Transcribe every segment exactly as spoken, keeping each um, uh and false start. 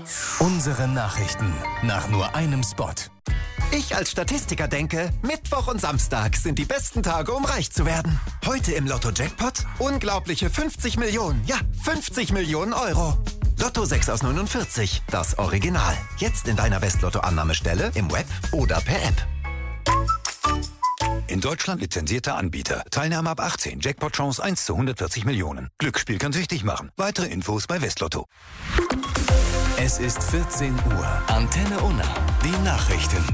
Unsere Nachrichten nach nur einem Spot. Ich als Statistiker denke, Mittwoch und Samstag sind die besten Tage, um reich zu werden. Heute im Lotto-Jackpot unglaubliche fünfzig Millionen, ja fünfzig Millionen Euro. Lotto sechs aus neunundvierzig, das Original. Jetzt in deiner West-Lotto-Annahmestelle, im Web oder per App. In Deutschland lizenzierter Anbieter. Teilnahme ab achtzehn. Jackpot-Chance eins zu hundertvierzig Millionen. Glücksspiel kann süchtig machen. Weitere Infos bei Westlotto. Es ist vierzehn Uhr. Antenne Unna. Die Nachrichten.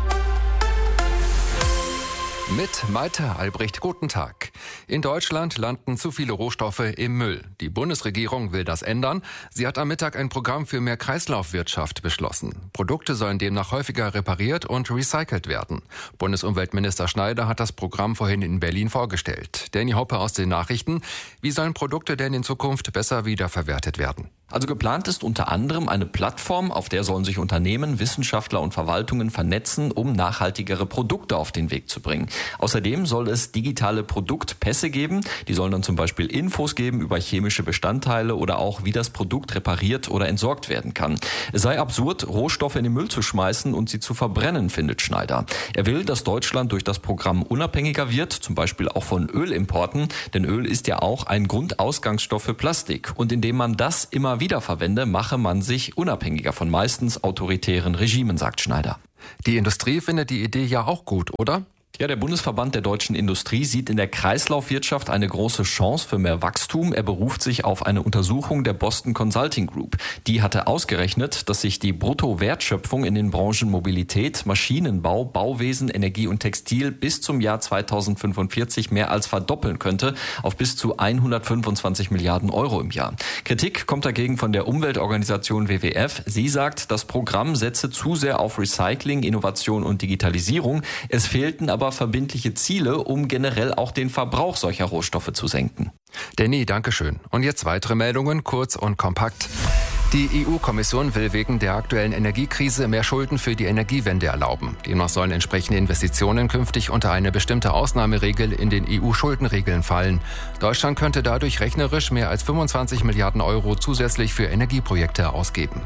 Mit Malte Albrecht, guten Tag. In Deutschland landen zu viele Rohstoffe im Müll. Die Bundesregierung will das ändern. Sie hat am Mittag ein Programm für mehr Kreislaufwirtschaft beschlossen. Produkte sollen demnach häufiger repariert und recycelt werden. Bundesumweltminister Schneider hat das Programm vorhin in Berlin vorgestellt. Danny Hoppe aus den Nachrichten. Wie sollen Produkte denn in Zukunft besser wiederverwertet werden? Also geplant ist unter anderem eine Plattform, auf der sollen sich Unternehmen, Wissenschaftler und Verwaltungen vernetzen, um nachhaltigere Produkte auf den Weg zu bringen. Außerdem soll es digitale Produktpässe geben. Die sollen dann zum Beispiel Infos geben über chemische Bestandteile oder auch, wie das Produkt repariert oder entsorgt werden kann. Es sei absurd, Rohstoffe in den Müll zu schmeißen und sie zu verbrennen, findet Schneider. Er will, dass Deutschland durch das Programm unabhängiger wird, zum Beispiel auch von Ölimporten. Denn Öl ist ja auch ein Grundausgangsstoff für Plastik. Und indem man das immer wiederverwende, mache man sich unabhängiger von meistens autoritären Regimen, sagt Schneider. Die Industrie findet die Idee ja auch gut, oder? Ja, der Bundesverband der deutschen Industrie sieht in der Kreislaufwirtschaft eine große Chance für mehr Wachstum. Er beruft sich auf eine Untersuchung der Boston Consulting Group. Die hatte ausgerechnet, dass sich die Bruttowertschöpfung in den Branchen Mobilität, Maschinenbau, Bauwesen, Energie und Textil bis zum Jahr zweitausendfünfundvierzig mehr als verdoppeln könnte auf bis zu hundertfünfundzwanzig Milliarden Euro im Jahr. Kritik kommt dagegen von der Umweltorganisation W W F. Sie sagt, das Programm setze zu sehr auf Recycling, Innovation und Digitalisierung. Es fehlten aber verbindliche Ziele, um generell auch den Verbrauch solcher Rohstoffe zu senken. Danny, Dankeschön. Und jetzt weitere Meldungen, kurz und kompakt. Die E U-Kommission will wegen der aktuellen Energiekrise mehr Schulden für die Energiewende erlauben. Demnach sollen entsprechende Investitionen künftig unter eine bestimmte Ausnahmeregel in den E U-Schuldenregeln fallen. Deutschland könnte dadurch rechnerisch mehr als fünfundzwanzig Milliarden Euro zusätzlich für Energieprojekte ausgeben.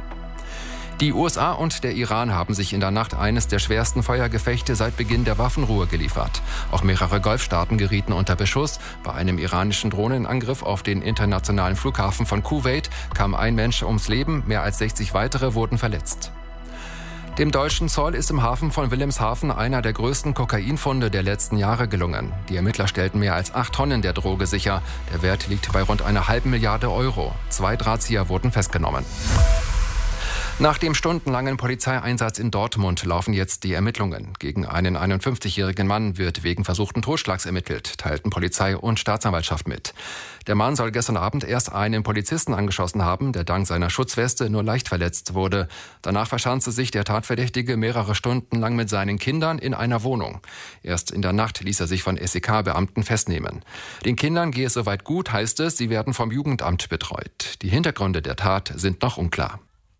Die U S A und der Iran haben sich in der Nacht eines der schwersten Feuergefechte seit Beginn der Waffenruhe geliefert. Auch mehrere Golfstaaten gerieten unter Beschuss. Bei einem iranischen Drohnenangriff auf den internationalen Flughafen von Kuwait kam ein Mensch ums Leben, mehr als sechzig weitere wurden verletzt. Dem deutschen Zoll ist im Hafen von Wilhelmshaven einer der größten Kokainfunde der letzten Jahre gelungen. Die Ermittler stellten mehr als acht Tonnen der Droge sicher. Der Wert liegt bei rund einer halben Milliarde Euro. Zwei Drahtzieher wurden festgenommen. Nach dem stundenlangen Polizeieinsatz in Dortmund laufen jetzt die Ermittlungen. Gegen einen einundfünfzigjährigen Mann wird wegen versuchten Totschlags ermittelt, teilten Polizei und Staatsanwaltschaft mit. Der Mann soll gestern Abend erst einen Polizisten angeschossen haben, der dank seiner Schutzweste nur leicht verletzt wurde. Danach verschanzte sich der Tatverdächtige mehrere Stunden lang mit seinen Kindern in einer Wohnung. Erst in der Nacht ließ er sich von S E K-Beamten festnehmen. Den Kindern gehe es soweit gut, heißt es, sie werden vom Jugendamt betreut. Die Hintergründe der Tat sind noch unklar.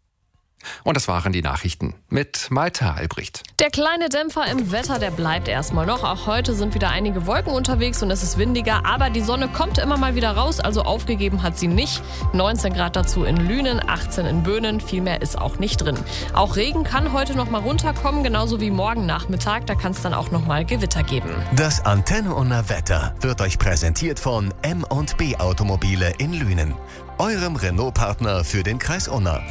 Und das waren die Nachrichten mit Malte Albrecht. Der kleine Dämpfer im Wetter, der bleibt erstmal noch. Auch heute sind wieder einige Wolken unterwegs und es ist windiger, aber die Sonne kommt immer mal wieder raus, also aufgegeben hat sie nicht. neunzehn Grad dazu in Lünen, achtzehn in Böhnen, viel mehr ist auch nicht drin. Auch Regen kann heute noch mal runterkommen, genauso wie morgen Nachmittag, da kann es dann auch noch mal Gewitter geben. Das Antenne Unna Wetter wird euch präsentiert von M und B Automobile in Lünen, eurem Renault-Partner für den Kreis Unna.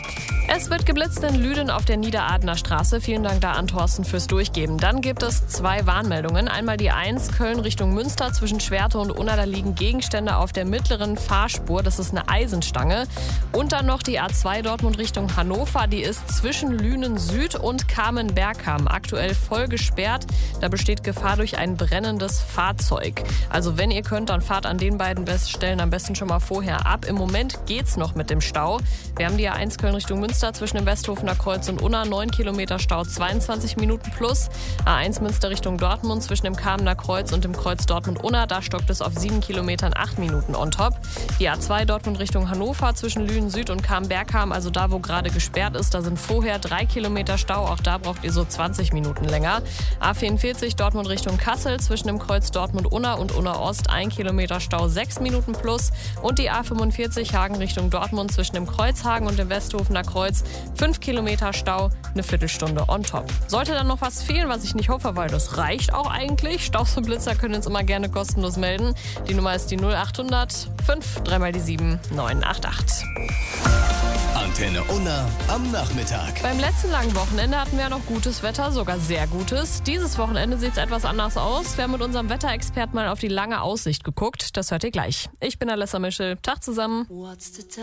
Es wird geblitzt in Lüden auf der Niederadner Straße. Vielen Dank da an Thorsten fürs Durchgeben. Dann gibt es zwei Warnmeldungen. Einmal die eins, Köln Richtung Münster zwischen Schwerte und Unna. Da liegen Gegenstände auf der mittleren Fahrspur. Das ist eine Eisenstange. Und dann noch die A zwei Dortmund Richtung Hannover. Die ist zwischen Lünen Süd und Kamen-Bergkam aktuell voll gesperrt. Da besteht Gefahr durch ein brennendes Fahrzeug. Also wenn ihr könnt, dann fahrt an den beiden Stellen am besten schon mal vorher ab. Im Moment geht's noch mit dem Stau. Wir haben die A eins Köln Richtung Münster zwischen dem Westhofener Kreuz und Unna, neun Kilometer Stau, zweiundzwanzig Minuten plus. A eins Münster Richtung Dortmund zwischen dem Kamener Kreuz und dem Kreuz Dortmund-Unna, da stockt es auf sieben Kilometern, acht Minuten on top. Die A zwei Dortmund Richtung Hannover zwischen Lünen Süd und Kamen-Bergkam, also da, wo gerade gesperrt ist, da sind vorher drei Kilometer Stau, auch da braucht ihr so zwanzig Minuten länger. A vierundvierzig Dortmund Richtung Kassel zwischen dem Kreuz Dortmund-Unna und Unna-Ost, ein Kilometer Stau, sechs Minuten plus. Und die A fünfundvierzig Hagen Richtung Dortmund zwischen dem Kreuz Hagen und dem Westhofener Kreuz Kreuz. fünf Kilometer Stau, eine Viertelstunde on top. Sollte dann noch was fehlen, was ich nicht hoffe, weil das reicht auch eigentlich. Staus und Blitzer können uns immer gerne kostenlos melden. Die Nummer ist die null achthundert fünf drei mal die sieben neun acht acht. Antenne Unna am Nachmittag. Beim letzten langen Wochenende hatten wir ja noch gutes Wetter, sogar sehr gutes. Dieses Wochenende sieht es etwas anders aus. Wir haben mit unserem Wetterexperten mal auf die lange Aussicht geguckt. Das hört ihr gleich. Ich bin Alessa Mischel. Tag zusammen.